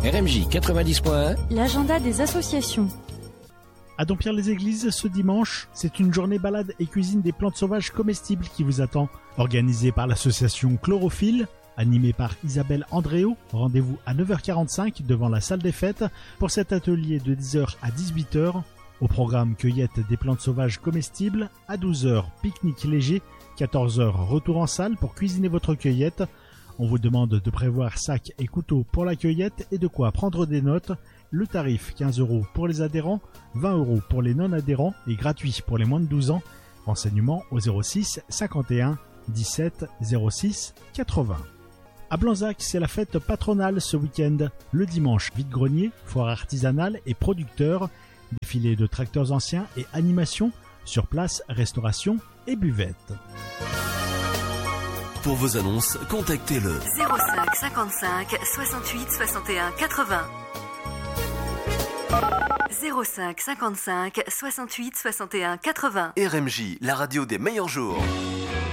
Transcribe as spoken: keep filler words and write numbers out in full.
R M J quatre-vingt-dix point un, l'agenda des associations. À Dompierre-les-Églises, ce dimanche, c'est une journée balade et cuisine des plantes sauvages comestibles qui vous attend. Organisée par l'association Chlorophylle, animée par Isabelle Andréo, rendez-vous à neuf heures quarante-cinq devant la salle des fêtes pour cet atelier de dix heures à dix-huit heures. Au programme cueillette des plantes sauvages comestibles, à douze heures pique-nique léger, quatorze heures retour en salle pour cuisiner votre cueillette. On vous demande de prévoir sac et couteau pour la cueillette et de quoi prendre des notes. Le tarif quinze euros pour les adhérents, vingt euros pour les non-adhérents et gratuit pour les moins de douze ans. Renseignements au zéro six cinquante et un dix-sept zéro six quatre-vingts. À Blanzac, c'est la fête patronale ce week-end. Le dimanche, vide-grenier, foire artisanale et producteurs, défilé de tracteurs anciens et animation, sur place, restauration et buvette. Pour vos annonces, contactez le zéro cinq cinquante-cinq soixante-huit soixante et un quatre-vingts. zéro cinq cinquante-cinq soixante-huit soixante et un quatre-vingts. R M J, la radio des meilleurs jours.